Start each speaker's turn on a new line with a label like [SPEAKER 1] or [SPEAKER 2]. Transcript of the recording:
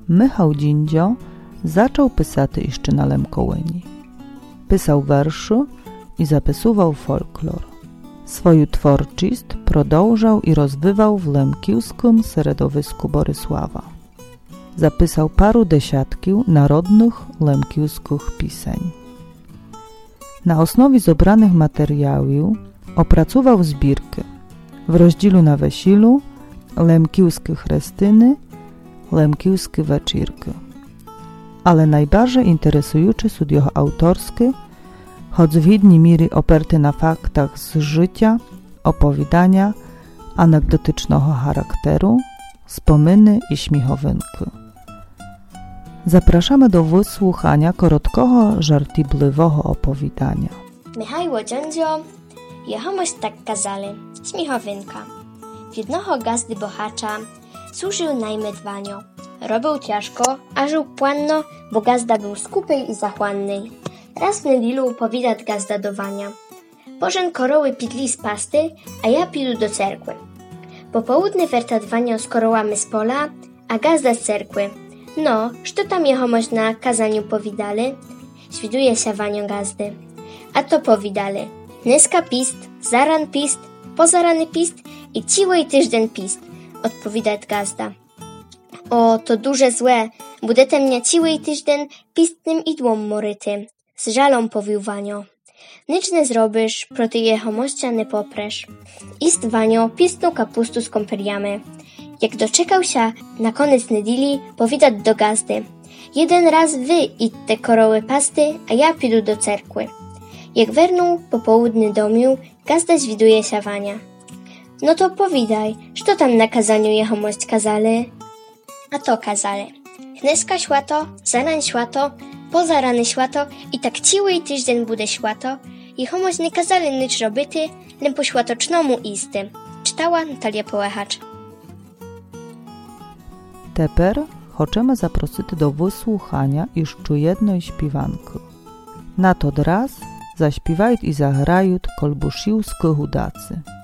[SPEAKER 1] Michał Dzindzio zaczął pisати jeszcze na Lemkołyni. Pisał wierszy i zapisywał folklor. Swoją twórczość продовжał i rozwijał w lemkiwskim środowisku Borysława. Zapisał paru dziesiątków narodnych lemkiwskich pisań. Na osnowie zebranych materiałów opracował zbirkę w rozdziale na wesilu lemkiwskie chrestyny, lemkiwskie wieczyrki. Ale najbardziej interesujące są jego autorskie, choć w jednej mierze oparte na faktach z życia, opowiadania, anegdotycznego charakteru, wspominy i śmiechowynki. Zapraszamy do wysłuchania krótkiego, żartobliwego opowiadania.
[SPEAKER 2] Michał Dzindzio, jehomość tak kazali, śmiechowynka. W jednego gazdy bohacza służył najmedwanio. Robił ciężko, a żył płanno, bo gazda był skupej i zachłannej. Raz w niedzielu powidać gazdadowania. Pożen koroły pidli z pasty, a ja pidu do cerkwy. Po południe wertadwania z korołami z pola, a gazda z cerkwy. No, co tam jehomość na kazaniu powidali? Świduje się wanio gazdy. A to powidali. Dneska pist, zaran pist, pozarany pist i ciły tyżden pist, odpowiadać gazda. O, to duże złe, budete mnie ciły tyżden pistnym idłom moryty. Z żalą powił Wanio. Nic nie zrobisz, proti jehomościa nie popresz. Ist Wanio pistną kapustu z kąperiamy. Jak doczekał się na koniec niedzieli, powidać do gazdy. Jeden raz wy idźcie koroły pasty, a ja pidu do cerkwy. Jak wernął po południu domiu, gazda zwiduje się Wania. No to powidaj, co tam na kazaniu jehomość kazali? A to kazali. Dneska świato, zarań świato, pozarany świato i tak ciły tydzień bude świato. Jehomość nie kazali nic robić, len po światocznemu isty. Czytała Natalia Połechacz.
[SPEAKER 1] Teper chcemy zaprosić do wysłuchania jeszcze jednej śpiewanki. Na to raz zaśpiewają i zagrają kolbusiłskie hudacy.